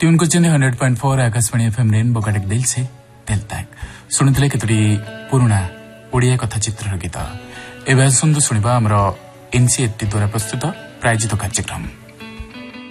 Tune को 100.4 Akashvani FM rainbow का दिल से दिल तक शुणुले केतोटी पुराणा ओडिया कथाचित्र गीत एवं सुंदर शुणा आमर एनसीईआरटी द्वारा प्रस्तुत प्रायोजित कार्यक्रम।